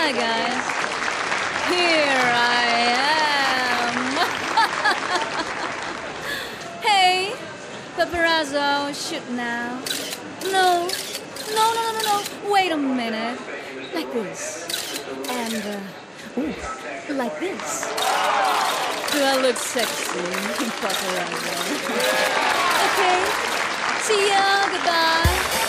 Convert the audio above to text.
Hi guys, here I am. Hey, paparazzo, shoot now. No, no, no, no, no, no. Wait a minute. Like this. And, like this. Do I look sexy, paparazzo? Okay, see ya, goodbye.